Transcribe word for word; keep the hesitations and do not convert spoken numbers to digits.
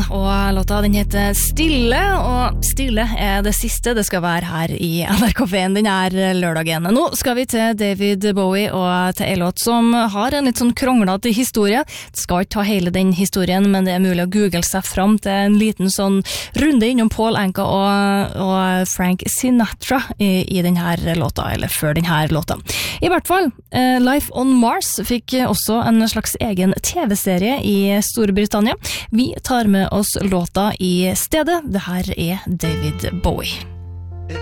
og låta den heter Stille, og Stille er det siste det skal være her i N R K P-en den her lørdagen. Nå skal vi til David Bowie og til en låt som har en litt sånn kronglete historie. Det skal ikke ta hele den historien, men det er mulig å google seg fram til en liten sånn runde innom Paul Anka og, og Frank Sinatra i, i den her låta, eller før den her låta. I hvert fall, uh, Life on Mars fikk også en slags egen T V-serie i Storbritannia. Vi tar med oss låta i stedet. Det her er David Bowie.